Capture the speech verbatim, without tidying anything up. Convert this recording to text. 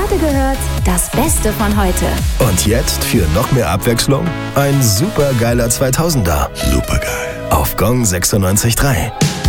gerade gehört, das Beste von heute. Und jetzt für noch mehr Abwechslung ein supergeiler zweitausender. Supergeil. Auf Gong sechsundneunzig Komma drei.